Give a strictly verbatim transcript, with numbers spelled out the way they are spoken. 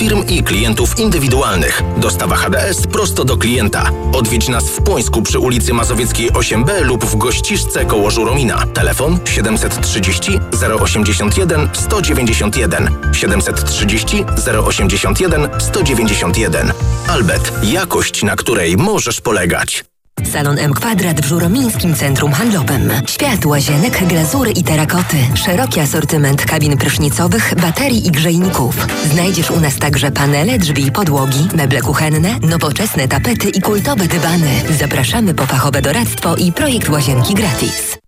firm i klientów indywidualnych. Dostawa H D S prosto do klienta. Odwiedź nas w Płońsku przy ulicy Mazowieckiej osiem B lub w Gościszce koło Żuromina. Telefon siedemset trzydzieści zero osiemdziesiąt jeden sto dziewięćdziesiąt jeden. siedemset trzydzieści zero osiemdziesiąt jeden sto dziewięćdziesiąt jeden. Albet. Jakość, na której możesz polegać. Salon M Kwadrat w Żuromińskim Centrum Handlowym. Świat łazienek, glazury i terakoty. Szeroki asortyment kabin prysznicowych, baterii i grzejników. Znajdziesz u nas także panele, drzwi i podłogi, meble kuchenne, nowoczesne tapety i kultowe dywany. Zapraszamy po fachowe doradztwo i projekt łazienki gratis.